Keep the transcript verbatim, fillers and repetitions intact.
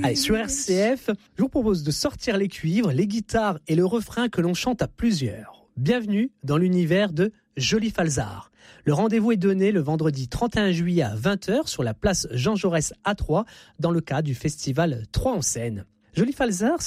Allez, sur R C F, je vous propose de sortir les cuivres, les guitares et le refrain que l'on chante à plusieurs. Bienvenue dans l'univers de Joly Falzar. Le rendez-vous est donné le vendredi trente et un juillet à vingt heures sur la place Jean Jaurès à Troyes dans le cadre du festival Troyes en scène. Joly Falzar,